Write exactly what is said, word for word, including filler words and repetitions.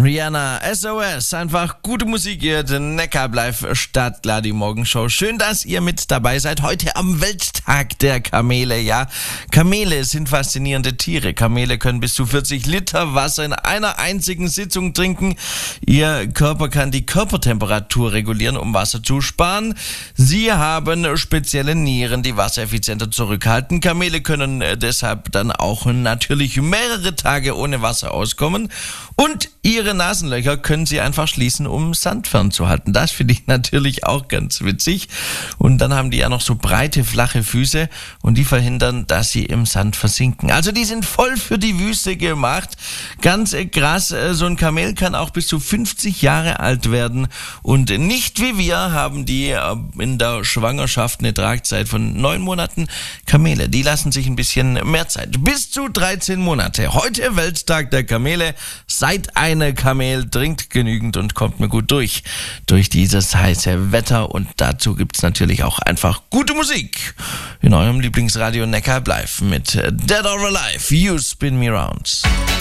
Rihanna, S O S, einfach gute Musik, ihr Neckar live Stadtklar, die Morgenshow. Schön, dass ihr mit dabei seid. Heute am Welttag der Kamele, ja. Kamele sind faszinierende Tiere. Kamele können bis zu vierzig Liter Wasser in einer einzigen Sitzung trinken. Ihr Körper kann die Körpertemperatur regulieren, um Wasser zu sparen. Sie haben spezielle Nieren, die Wasser effizienter zurückhalten. Kamele können deshalb dann auch natürlich mehrere Tage ohne Wasser auskommen. Und ihre Nasenlöcher können sie einfach schließen, um Sand fernzuhalten. Das finde ich natürlich auch ganz witzig. Und dann haben die ja noch so breite, flache Füße und die verhindern, dass sie im Sand versinken. Also die sind voll für die Wüste gemacht. Ganz krass, so ein Kamel kann auch bis zu fünfzig Jahre alt werden. Und nicht wie wir haben die in der Schwangerschaft eine Tragzeit von neun Monaten. Kamele, die lassen sich ein bisschen mehr Zeit. Bis zu dreizehn Monate. Heute Welttag der Kamele. Seid eine Kamel, trinkt genügend und kommt mir gut durch, durch dieses heiße Wetter. Und dazu gibt's natürlich auch einfach gute Musik in eurem Lieblingsradio Neckar live mit Dead or Alive, You Spin Me Round.